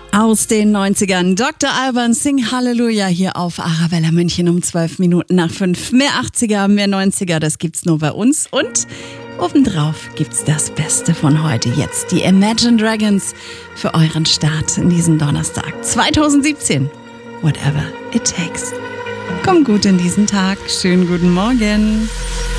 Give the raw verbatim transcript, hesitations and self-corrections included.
Aus den neunzigern. Doktor Alban, Sing Halleluja hier auf Arabella München um zwölf Minuten nach fünf. Mehr achtziger, mehr neunziger, das gibt's nur bei uns. Und obendrauf gibt's das Beste von heute. Jetzt die Imagine Dragons für euren Start in diesen Donnerstag zwanzig siebzehn. Whatever it takes. Kommt gut in diesen Tag. Schönen guten Morgen.